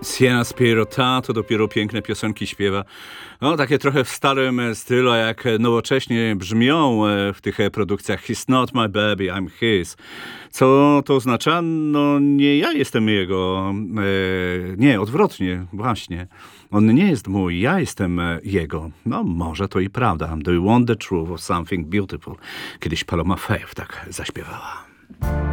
Sienna Spirota to dopiero piękne piosenki śpiewa. No, takie trochę w starym stylu, jak nowocześnie brzmią w tych produkcjach. He's not my baby, I'm his. Co to oznacza? No, nie ja jestem jego. Nie, odwrotnie, właśnie. On nie jest mój, ja jestem jego. No, może to i prawda. Do you want the truth of something beautiful? Kiedyś Paloma Faith tak zaśpiewała.